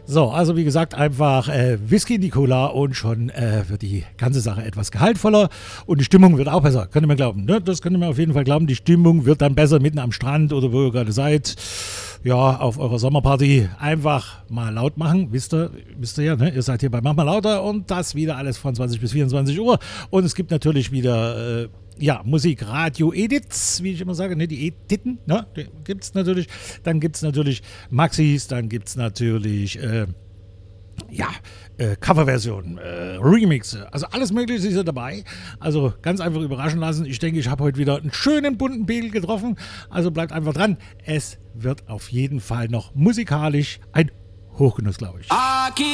So, also wie gesagt, einfach Whisky in die Cola und schon wird die ganze Sache etwas gehaltvoller und die Stimmung wird auch besser, könnt ihr mir glauben. Ne? Das könnt ihr mir auf jeden Fall glauben, die Stimmung wird dann besser mitten am Strand oder wo ihr gerade seid. Ja, auf eurer Sommerparty einfach mal laut machen, wisst ihr ja, ne? Ihr seid hier bei Mach mal lauter und das wieder alles von 20 bis 24 Uhr und es gibt natürlich wieder Musik, Radio, Edits, wie ich immer sage, ne, die Editen, ne, die gibt's natürlich. Dann gibt's natürlich Maxis, dann gibt's natürlich, Coverversionen, Remixe, also alles Mögliche ist ja dabei. Also ganz einfach überraschen lassen. Ich denke, ich habe heute wieder einen schönen bunten Pegel getroffen. Also bleibt einfach dran. Es wird auf jeden Fall noch musikalisch ein Hochgenuss, glaube ich.